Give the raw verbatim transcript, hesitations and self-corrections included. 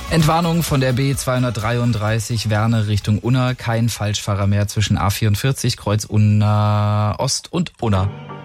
Entwarnung von der B zweihundertdreiunddreißig Werne Richtung Unna. Kein Falschfahrer mehr zwischen A vierundvierzig Kreuz Unna Ost und Unna.